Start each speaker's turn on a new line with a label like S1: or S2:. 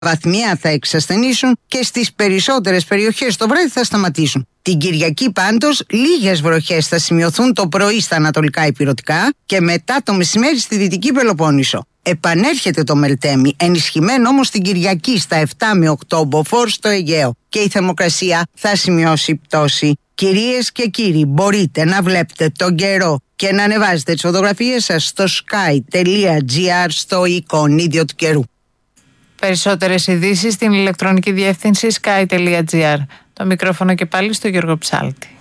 S1: βαθμία θα εξασθενήσουν και στις περισσότερες περιοχές το βράδυ θα σταματήσουν. Την Κυριακή πάντως λίγες βροχές θα σημειωθούν το πρωί στα ανατολικά ηπειρωτικά και μετά το μεσημέρι στη Δυτική Πελοπόννησο. Επανέρχεται το Μελτέμι, ενισχυμένο όμως την Κυριακή στα 7 με 8 μποφόρ στο Αιγαίο και η θερμοκρασία θα σημειώσει πτώση. Κυρίες και κύριοι, μπορείτε να βλέπετε τον καιρό και να ανεβάζετε τις φωτογραφίες σας στο sky.gr στο εικονίδιο του καιρού.
S2: Περισσότερες ειδήσεις στην ηλεκτρονική διεύθυνση sky.gr. Το μικρόφωνο και πάλι στο Γιώργο Ψάλτη.